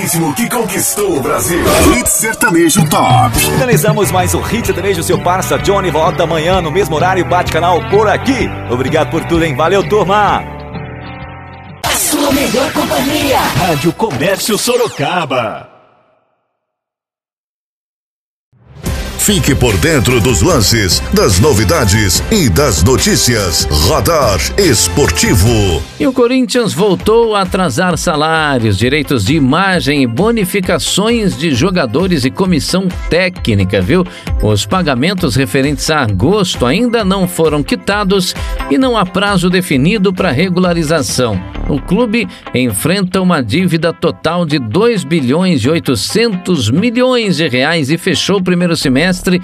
ritmo que conquistou o Brasil. Hit Sertanejo Top. Finalizamos mais um Hit Sertanejo. Seu parça Johnny volta amanhã no mesmo horário. Bate canal por aqui. Obrigado por tudo, hein? Valeu, turma. A sua melhor companhia. Rádio Comércio Sorocaba. Fique por dentro dos lances, das novidades e das notícias. Radar Esportivo. E o Corinthians voltou a atrasar salários, direitos de imagem e bonificações de jogadores e comissão técnica, viu? Os pagamentos referentes a agosto ainda não foram quitados e não há prazo definido para regularização. O clube enfrenta uma dívida total de 2 bilhões e 800 milhões de reais e fechou o primeiro semestre